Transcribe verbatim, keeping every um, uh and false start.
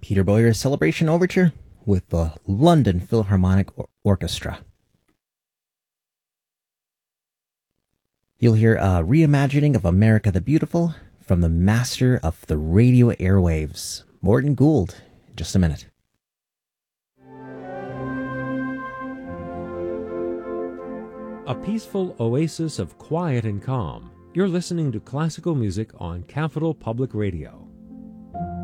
Peter Boyer's Celebration Overture with the London Philharmonic Or- Orchestra. You'll hear a reimagining of America the Beautiful from the master of the radio airwaves, Morton Gould, in just a minute. A peaceful oasis of quiet and calm. You're listening to classical music on Capital Public Radio.